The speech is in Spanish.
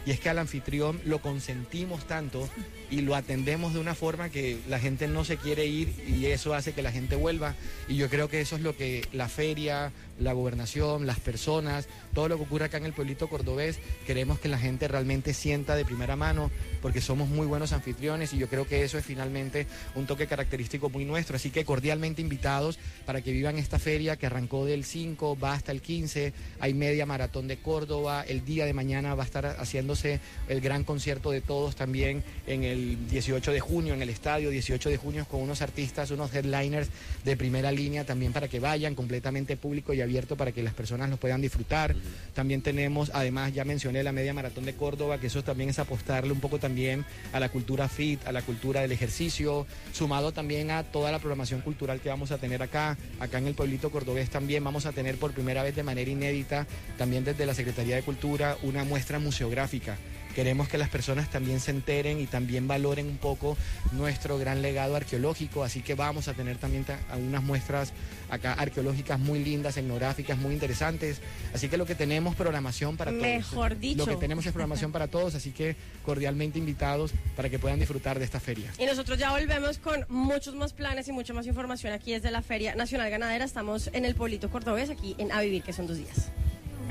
y es que al anfitrión lo consentimos tanto y lo atendemos de una forma que la gente no se quiere ir y eso hace que la gente vuelva, y yo creo que eso es lo que la feria, la gobernación, las personas, todo lo que ocurre acá en el pueblito cordobés, queremos que la gente realmente sienta de primera mano, porque somos muy buenos anfitriones y yo creo que eso es finalmente un toque característico muy nuestro, así que cordialmente invitados para que vivan esta feria que arrancó del 5, va hasta el 15, hay media maratón de Córdoba, el día de mañana va a estar haciéndose el gran concierto de todos también en el 18 de junio, en el estadio 18 de junio con unos artistas, unos headliners de primera línea también para que vayan, completamente público y abierto para que las personas los puedan disfrutar. También tenemos, además ya mencioné la media maratón de Córdoba, que eso también es apostarle un poco también a la cultura fit, a la cultura del ejercicio, sumado también a toda la programación cultural que vamos a tener acá en el pueblito cordobés también vamos a tener por primera vez de manera inédita, también desde la Secretaría de Cultura, una muestra museográfica. Queremos que las personas también se enteren y también valoren un poco nuestro gran legado arqueológico, así que vamos a tener también unas muestras acá arqueológicas muy lindas, etnográficas, muy interesantes, así que lo que tenemos programación para todos. Mejor dicho. Lo que tenemos es programación para todos, así que cordialmente invitados para que puedan disfrutar de esta feria. Y nosotros ya volvemos con muchos más planes y mucha más información aquí desde la Feria Nacional Ganadera. Estamos en el pueblito cordobés, aquí en A Vivir, que son 2 días.